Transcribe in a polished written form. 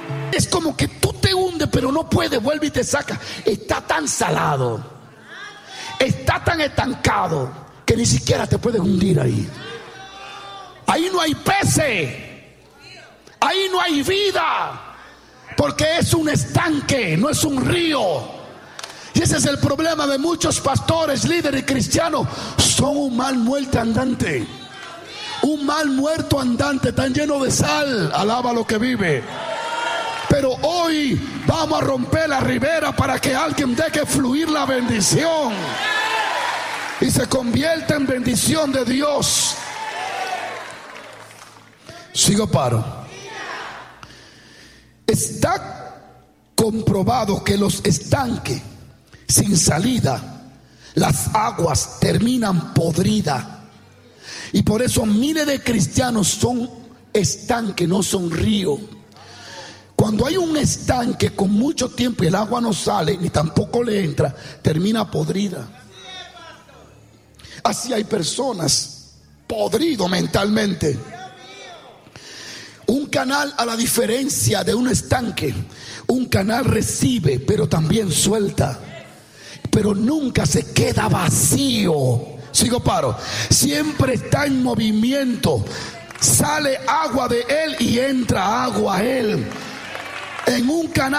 Es como que tú te hundes pero no puedes, vuelve y te saca. Está tan salado, está tan estancado que ni siquiera te puedes hundir ahí. Ahí no hay peces, ahí no hay vida, porque es un estanque, no es un río. Y ese es el problema de muchos pastores, líderes cristianos. Son un mal muerto andante. Un mal muerto andante, tan lleno de sal. Alaba lo que vive. Pero hoy vamos a romper la ribera para que alguien deje fluir la bendición y se convierta en bendición de Dios. Sigo paro. Está comprobado que los estanques sin salida, las aguas terminan podridas. Y por eso miles de cristianos son estanques, no son ríos. Cuando hay un estanque con mucho tiempo y el agua no sale ni tampoco le entra, termina podrida. Así hay personas podridos mentalmente. Un canal, a la diferencia de un estanque, un canal recibe pero también suelta, pero nunca se queda vacío. Sigo paro. Siempre está en movimiento. Sale agua de él y entra agua a él. En un canal